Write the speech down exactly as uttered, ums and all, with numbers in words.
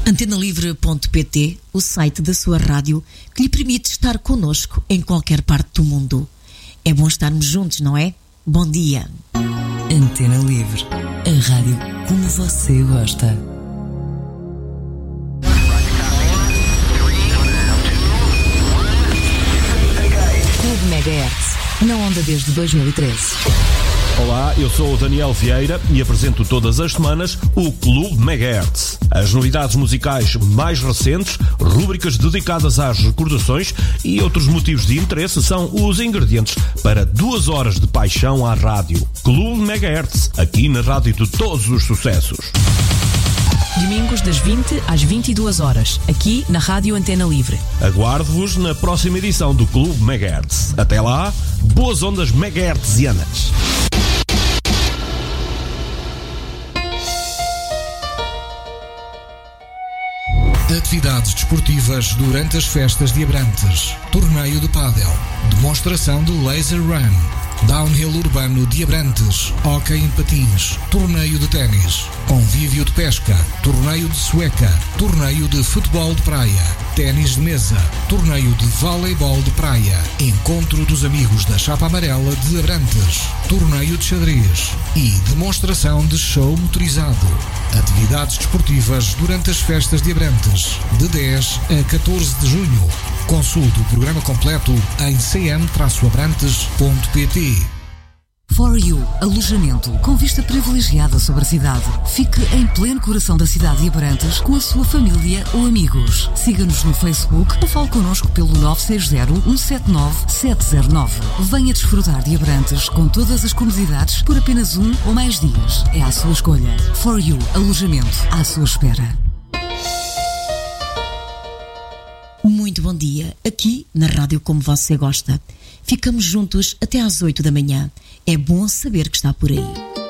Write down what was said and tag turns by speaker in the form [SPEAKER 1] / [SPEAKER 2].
[SPEAKER 1] antena livre ponto pt, o site da sua rádio que lhe permite estar connosco em qualquer parte do mundo. É bom estarmos juntos, não é? Bom dia.
[SPEAKER 2] Antena Livre, a rádio como você gosta. Clube Megahertz, na onda desde dois mil e treze.
[SPEAKER 3] Olá, eu sou o Daniel Vieira e apresento todas as semanas o Clube Megahertz. As novidades musicais mais recentes, rúbricas dedicadas às recordações e outros motivos de interesse são os ingredientes para duas horas de paixão à rádio. Clube Megahertz, aqui na rádio de todos os sucessos.
[SPEAKER 4] Domingos das vinte às vinte e duas horas, aqui na Rádio Antena Livre.
[SPEAKER 3] Aguardo-vos na próxima edição do Clube Megahertz. Até lá, boas ondas megahertzianas.
[SPEAKER 5] Atividades desportivas durante as festas de Abrantes. Torneio de pádel. Demonstração de laser run. Downhill urbano de Abrantes. Hóquei em patins. Torneio de ténis. Convívio de pesca. Torneio de sueca. Torneio de futebol de praia. Ténis de mesa. Torneio de voleibol de praia. Encontro dos amigos da Chapa Amarela de Abrantes. Torneio de xadrez. E demonstração de show motorizado. Atividades desportivas durante as festas de Abrantes, de dez a catorze de junho. Consulte o programa completo em c m abrantes ponto p t.
[SPEAKER 2] For You, alojamento com vista privilegiada sobre a cidade. Fique em pleno coração da cidade de Abrantes com a sua família ou amigos. Siga-nos no Facebook ou fale connosco pelo nove seis zero, um sete nove, sete zero nove. Venha desfrutar de Abrantes com todas as comodidades por apenas um ou mais dias. É à sua escolha. For You, alojamento à sua espera.
[SPEAKER 1] Muito bom dia, aqui na rádio como você gosta. Ficamos juntos até às oito da manhã. É bom saber que está por aí.